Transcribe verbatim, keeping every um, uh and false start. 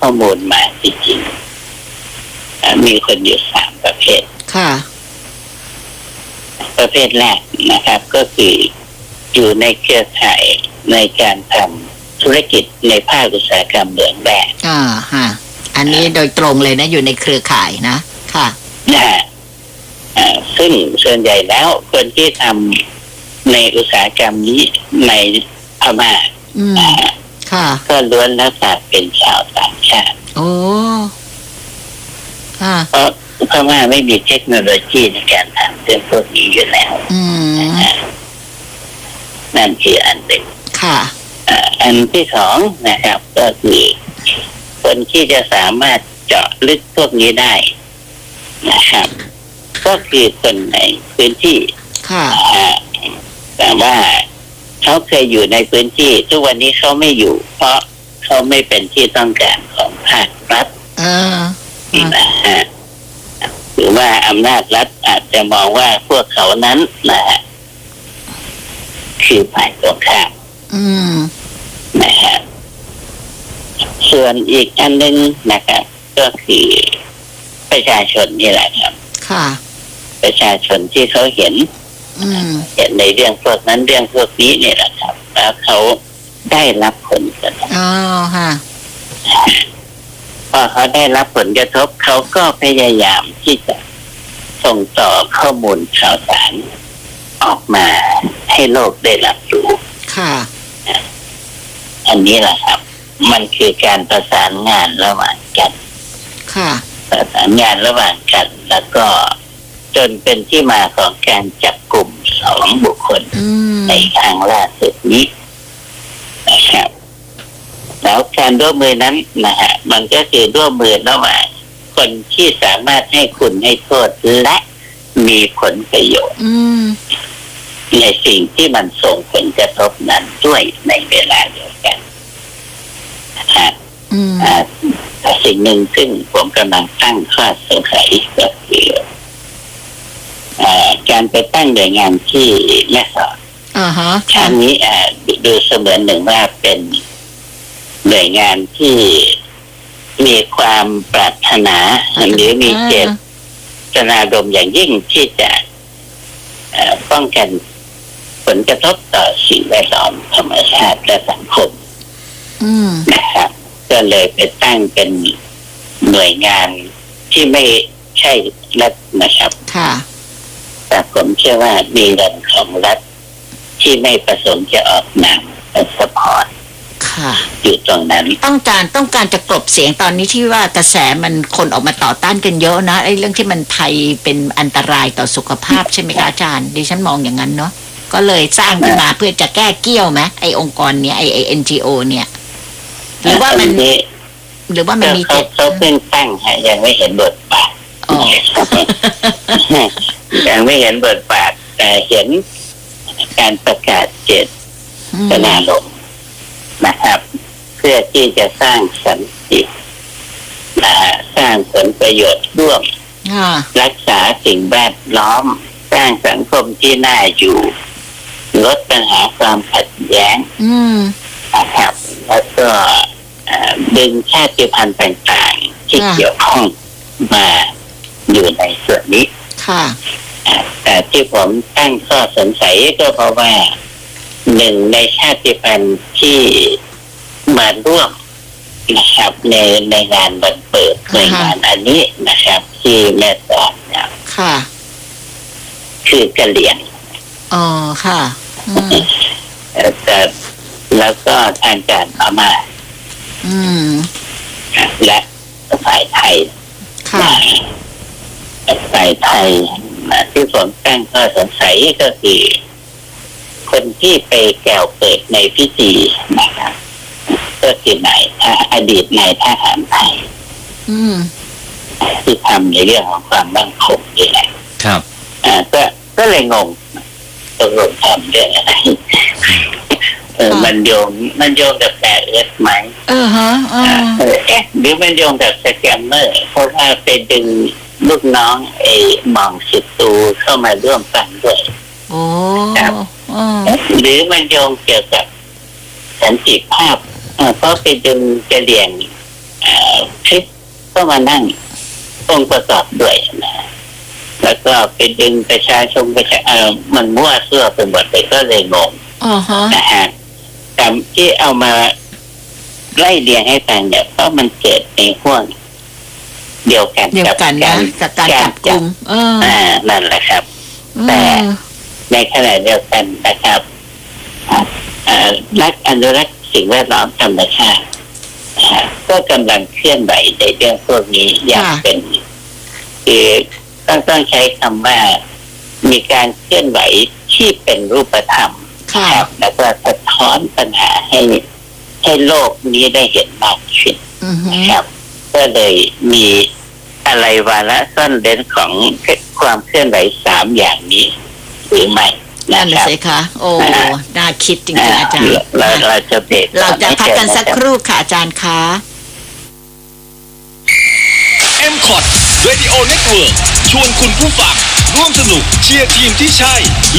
มูลมาจริงๆมีคนอยู่สามประเภทค่ะประเภทแรกนะครับก็คืออยู่ในเครือข่ายในการทำธุรกิจในภาคอุตสาหกรรมเหมืองแร่อ่าฮะอันนี้โดยตรงเลยนะอยู่ในเครือข่ายนะค่ะนะฮะซึ่งส่วนใหญ่แล้วคนที่ทำในอุตสาหกรรมนี้ในพม่านะฮะก็ล้วนแล้วแต่เป็นชาวต่างชาติโอ้ค่ะเพราะพม่าไม่มีเทคโนโลยีในการทำเรื่องพวกนี้อยู่แล้วนั่นคืออันหนึ่งค่ะอันที่สองนะครับก็คือคนที่จะสามารถเจาะลึกพวกนี้ได้นะครับก็คือคนในพื้นที่ค่ะแต่ว่าเขาเคยอยู่ในพื้นที่ทุกวันนี้เขาไม่อยู่เพราะเขาไม่เป็นที่ต้องการของภาครัฐนะฮะหรือว่าอำนาจรัฐอาจจะมองว่าพวกเขานั้นนะฮะคือฝ่ายตรงข้ามนะฮะส่วนอีกอันหนึ่งนะครับก็คือประชาชนนี่แหละครับค่ะประชาชนที่เขาเห็นเห็นในเรื่องพวกนั้นเรื่องพวกนี้นี่แหละครับแล้วเขาได้รับผลกระทบอ๋อค่ะพอเขาได้รับผลกระทบเขาก็พยายามที่จะส่งต่อข้อมูลข่าวสารออกมาให้โลกได้รับรู้ค่ะอันนี้แหละครับมันคือการประสานงานระหว่างกันค่ะประสานงานระหว่างกันแล้วก็จนเป็นที่มาของการจับกลุ่มสองบุคคลในครั้งล่าสุดนี้นะครับแล้วการร่วมมือนั้นนะฮะมันก็คือร่วมมือระหว่างคนที่สามารถให้คุณให้โทษและมีผลประโยชน์ในสิ่งที่มันส่งผลกระทบนั้นด้วยในเวลาเดียวกันนะฮะสิ่งหนึ่งซึ่งผมกำลังตั้งข้อสงสัยก็คือการไปตั้งหน่วยงานที่แม่สอดอันนี้ดูเสมือนหนึ่งว่าเป็นหน่วยงานที่มีความปรารถนาหรือมีเจตนารมณ์อย่างยิ่งที่จะป้องกันผลกระทบต่อสิ่งแวดล้อมธรรมชาติและสังคมนะครับก็เลยไปตั้งเป็นหน่วยงานที่ไม่ใช่รัฐนะครับแต่ผมเชื่อว่ามีเงินของรัฐที่ไม่ประสงค์จะออกนามเป็นซัพพอร์ตอยู่ตรงนั้นต้องการต้องการจะกลบเสียงตอนนี้ที่ว่ากระแสมันคนออกมาต่อต้านกันเยอะนะไอ้เรื่องที่มันภัยเป็นอันตรายต่อสุขภาพใช่ไหมคะอาจารย์ดิฉันมองอย่างนั้นเนาะก็เลยสร้างขึ้นมาเพื่อจะแก้เกี้ยวไหมไอ้องค์กรเนี้ยไอ้ไอ้ เอ็น จี โอ เนี่ยหรือว่ามันหรือว่ามันมีเขาเขาเพิ่งตั้งฮะยังไม่เห็นบทบาทยังไม่เห็นบทบาทแต่เห็นการประกาศเจตนารมณ์นะครับเพื่อที่จะสร้างสันติสร้างผลประโยชน์ร่วมรักษาสิ่งแวดล้อมสร้างสังคมที่น่าอยู่ลดปัญหาความขัดแย้งนะครับแล้วก็ดึงชาติพันธุ์ต่างๆที่เกี่ยวข้องมาอยู่ในส่วนนี้แต่ที่ผมตั้งข้อสงสัยก็เพราะว่าหนึ่งในชาติพันธุ์ที่มาร่วมนะครับในในงานวันเปิดในงานอันนี้นะครับที่แม่สอดเนี่ยคือกะเหรี่ยงอ๋อค่ะแต่แล้วก็ทางการพม่าและฝ่ายไทยฝ่ายไทยที่ผมตั้งข้อสงสัยก็คือคนที่ไปแก้วเปิดในพิธีนะครับก็คือนายอดีตนายทหารไทยที่ทำในเรื่องของความมั่นคงนี่แหละครับอ่าก็ก็เลยงงตกลงทำเรื่องอะไรเออมันโยงมันโยงกับแปดเอสไหมเออฮะเออเอ๊ะหรือมันโยงกับสแกมเมอร์เพราะว่าไปดึงลูกน้องไอ้หม่องสิบตูเข้ามาร่วมฟังด้วยโอ้ครับหรือมันโยงเกี่ยวกับสันติภาพเพราะไปดึงกะเหรี่ยงคริสต์ก็มานั่งองค์ประกอบด้วยนะแล้วก็ไปดึงประชาชนประชาเออมันมั่วซั่วไปหมดเลยก็เลยงงอ๋อฮะนะฮะแต่ที่เอามาไล่เรียงให้ฟังเนี่ยเพราะมันเกิดในห่วงเดียวกันเดียวกันนะกับการจับกุมเอออ่านั่นแหละครับ แต่ในขณะเดียวกันนะครับนักอนุรักษ์สิ่งแวดล้อมธรรมชาติก็กำลังเคลื่อนไหวในเรื่องพวกนี้อย่างเป็นคือต้องต้องใช้คำว่ามีการเคลื่อนไหวที่เป็นรูปธรรมครับแล้วก็สะท้อนปัญหาให้ให้โลกนี้ได้เห็นมากขึ้นนะครับก็เลยมีอะไรวาระซ่อนเร้นของความเคลื่อนไหวสามอย่างนี้หรือไม่นั่นสิคะโอ้น่าคิดจริงๆอาจารย์เราเราจะเบรกเราจะพักกันสักครู่ค่ะอาจารย์คะเอ็ม คอท Radio Network ชวนคุณผู้ฟังร่วมสนุกเชียร์ทีมที่ใช่